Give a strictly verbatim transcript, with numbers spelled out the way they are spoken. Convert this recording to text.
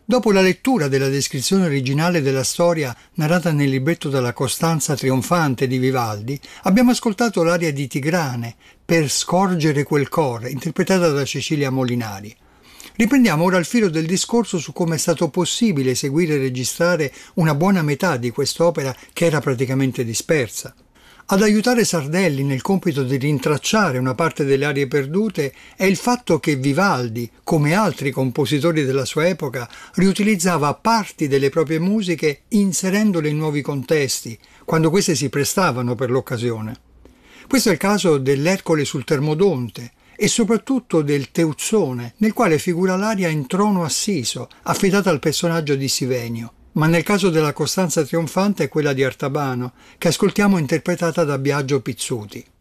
Dopo la lettura della descrizione originale della storia narrata nel libretto della Costanza trionfante di Vivaldi, abbiamo ascoltato l'aria di Tigrane, Per scorgere quel cor, interpretata da Cecilia Molinari. Riprendiamo ora il filo del discorso su come è stato possibile eseguire e registrare una buona metà di quest'opera che era praticamente dispersa. Ad aiutare Sardelli nel compito di rintracciare una parte delle arie perdute è il fatto che Vivaldi, come altri compositori della sua epoca, riutilizzava parti delle proprie musiche inserendole in nuovi contesti, quando queste si prestavano per l'occasione. Questo è il caso dell'Ercole sul Termodonte e soprattutto del Teuzzone, nel quale figura l'aria in trono assiso, affidata al personaggio di Sivenio. Ma nel caso della Costanza trionfante è quella di Artabano, che ascoltiamo interpretata da Biagio Pizzuti.